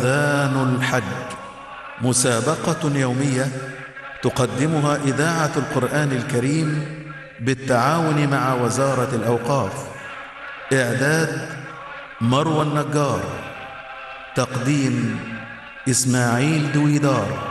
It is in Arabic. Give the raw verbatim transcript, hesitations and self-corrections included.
أذان الحج، مسابقة يومية تقدمها إذاعة القرآن الكريم بالتعاون مع وزارة الأوقاف. إعداد مروى النجار، تقديم إسماعيل دويدار.